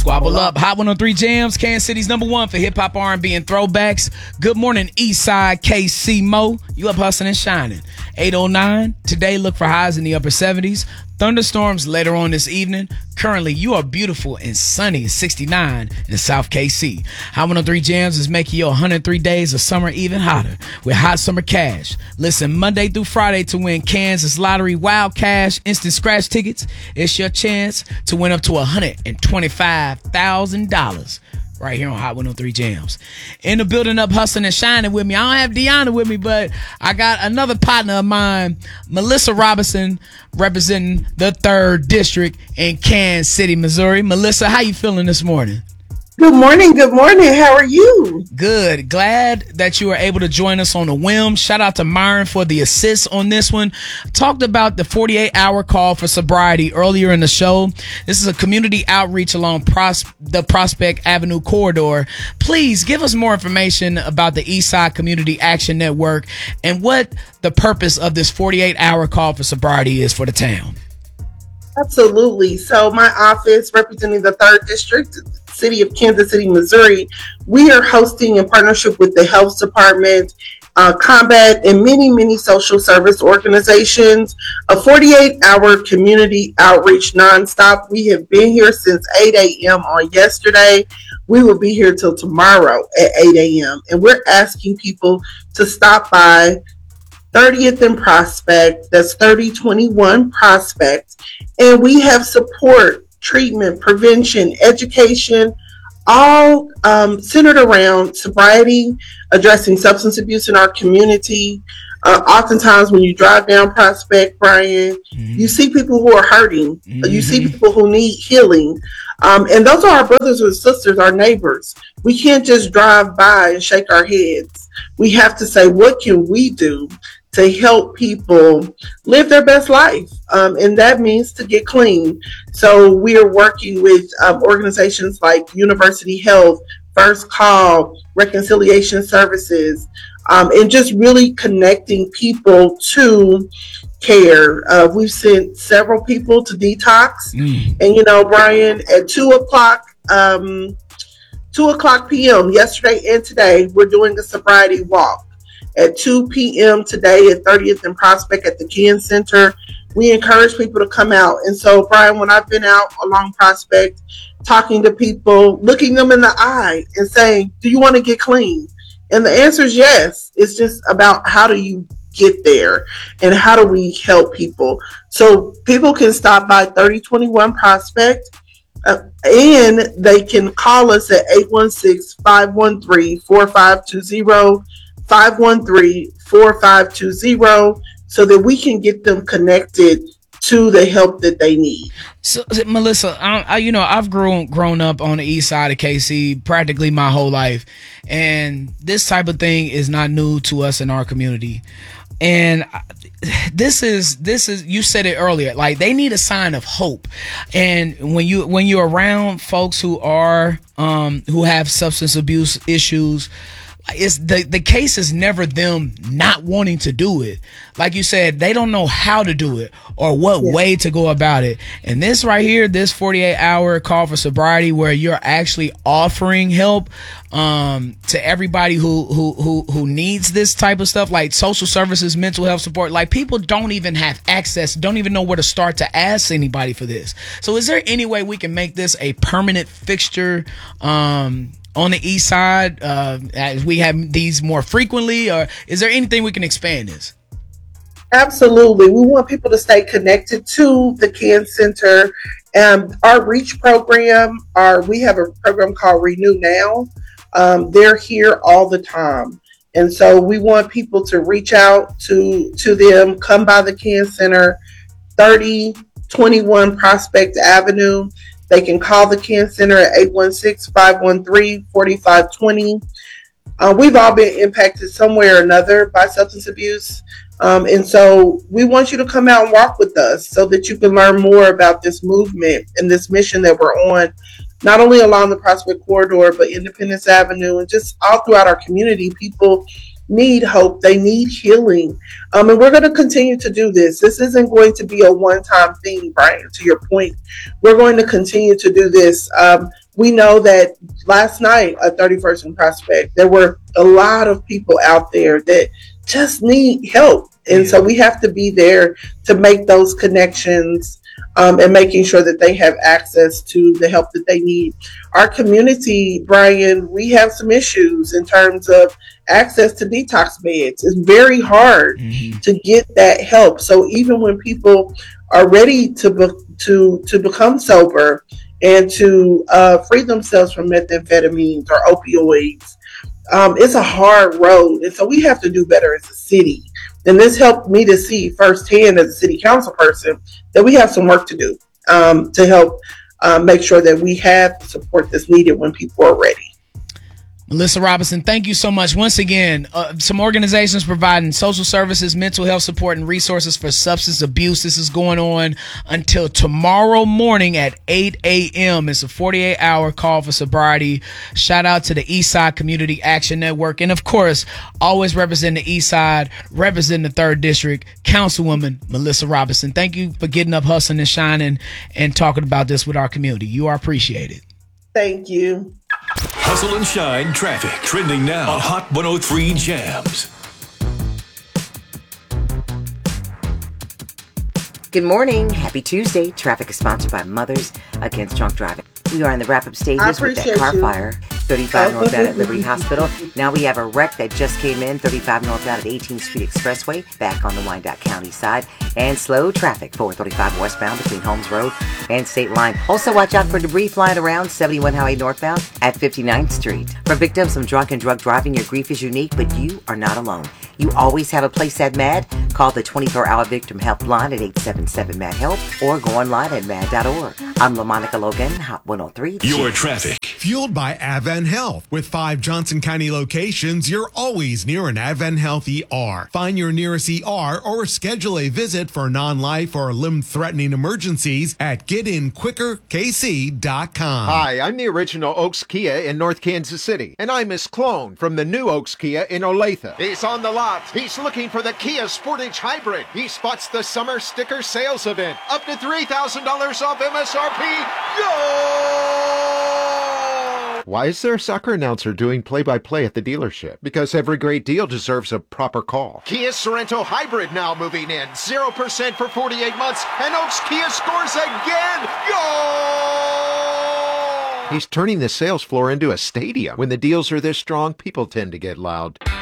Squabble up. Hot 103 Jams, Kansas City's #1 for hip hop, R&B, and throwbacks. Good morning, Eastside, KC Mo. You up hustling and shining. 809. Today, look for highs in the upper 70s. Thunderstorms later on this evening. Currently, you are beautiful and sunny at 69 in South KC. Hot 103 Jams is making your 103 days of summer even hotter with hot summer cash. Listen Monday through Friday to win Kansas Lottery Wild Cash Instant Scratch tickets. It's your chance to win up to $125,000 right here on Hot 103 Jams. In the building up hustling and shining with me. I don't have Deanna with me, but I got another partner of mine, Melissa Robinson, representing the 3rd District in Kansas City, Missouri. Melissa, how you feeling this morning? Good morning. Good morning. How are you? Good. Glad that you were able to join us on the whim. Shout out to Myron for the assist on this one. Talked about the 48-hour call for sobriety earlier in the show. This is a community outreach along the Prospect Avenue corridor. Please give us more information about the Eastside Community Action Network and what the purpose of this 48-hour call for sobriety is for the town. Absolutely. So my office representing the 3rd District, City of Kansas City, Missouri, we are hosting in partnership with the Health Department, Combat, and many social service organizations, a 48-hour community outreach nonstop. We have been here since 8 a.m. on yesterday. We will be here till tomorrow at 8 a.m. And we're asking people to stop by 30th and Prospect, that's 3021 Prospect, and we have support, treatment, prevention, education, all centered around sobriety, addressing substance abuse in our community. Oftentimes when you drive down Prospect, Brian, you see people who are hurting, you see people who need healing, and those are our brothers and sisters, our neighbors. We can't just drive by and shake our heads. We have to say, what can we do to help people live their best life? And that means to get clean. So we are working with organizations like University Health, First Call, Reconciliation Services, and just really connecting people to care. We've sent several people to detox. And, you know, Brian, at 2 o'clock p.m. yesterday and today, we're doing a sobriety walk. At 2 p.m. today at 30th and Prospect at the Ken Center. We encourage people to come out. And so, Brian, when I've been out along Prospect, talking to people, looking them in the eye and saying, do you want to get clean? And the answer is yes. It's just about how do you get there and how do we help people? So people can stop by 3021 Prospect and they can call us at 816-513-4520. 513-4520 so that we can get them connected to the help that they need. So, Melissa, I've grown up on the east side of KC practically my whole life, and this type of thing is not new to us in our community. And this is you said it earlier, like they need a sign of hope. And when you're around folks who have substance abuse issues, it's the case is never them not wanting to do it. Like you said, they don't know how to do it or what way to go about it. And this right here, this 48-hour call for sobriety, where you're actually offering help to everybody who needs this type of stuff, like social services, mental health support. Like people don't even have access, don't even know where to start to ask anybody for this. So is there any way we can make this a permanent fixture on the east side, as we have these more frequently, or is there anything we can expand this? Absolutely. We want people to stay connected to the Ken Center. Our REACH program, we have a program called Renew Now. They're here all the time. And so we want people to reach out to them, come by the Ken Center, 3021 Prospect Avenue. They can call the Ken Center at 816-513-4520. We've all been impacted some way or another by substance abuse. And so we want you to come out and walk with us so that you can learn more about this movement and this mission that we're on, not only along the Prospect Corridor, but Independence Avenue and just all throughout our community. People need hope. They need healing. And we're going to continue to do this. This isn't going to be a one-time thing, Brian, to your point. We're going to continue to do this. We know that last night at 31st and Prospect, there were a lot of people out there that just need help. And so we have to be there to make those connections, and making sure that they have access to the help that they need. Our community, Brian, we have some issues in terms of access to detox beds. It's very hard to get that help. So even when people are ready to become sober and to free themselves from methamphetamines or opioids, it's a hard road. And so we have to do better as a city. And this helped me to see firsthand as a city council person that we have some work to do, to help make sure that we have the support that's needed when people are ready. Melissa Robinson, thank you so much. Once again, some organizations providing social services, mental health support, and resources for substance abuse. This is going on until tomorrow morning at 8 a.m. It's a 48-hour call for sobriety. Shout out to the Eastside Community Action Network. And, of course, always representing the Eastside, representing the 3rd District, Councilwoman Melissa Robinson. Thank you for getting up, hustling, and shining, and talking about this with our community. You are appreciated. Thank you. Hustle and Shine traffic trending now on Hot 103 Jams. Good morning. Happy Tuesday. Traffic is sponsored by Mothers Against Drunk Driving. We are in the wrap-up stages with that car fire. 35 northbound at Liberty Hospital. Now we have a wreck that just came in. 35 northbound at 18th Street Expressway, back on the Wyandotte County side. And slow traffic, 435 westbound between Holmes Road and State Line. Also watch out for debris flying around 71 Highway northbound at 59th Street. For victims of drunk and drug driving, your grief is unique, but you are not alone. You always have a place at MAD. Call the 24-hour victim helpline at 877-MAD-HELP or go online at mad.org. I'm LaMonica Logan, Hot 103. Your traffic. Fueled by Advent Health. With 5 Johnson County locations, you're always near an Advent Health ER. Find your nearest ER or schedule a visit for non-life or limb-threatening emergencies at getinquickerkc.com. Hi, I'm the original Oaks Kia in North Kansas City, and I'm Miss Clone from the new Oaks Kia in Olathe. He's on the lot. He's looking for the Kia Sportage Hybrid. He spots the summer sticker sales event. Up to $3,000 off MSRP. Go! Why is there a soccer announcer doing play-by-play at the dealership? Because every great deal deserves a proper call. Kia Sorento Hybrid now moving in. 0% for 48 months, and Oaks Kia scores again. Go! He's turning the sales floor into a stadium. When the deals are this strong, people tend to get loud.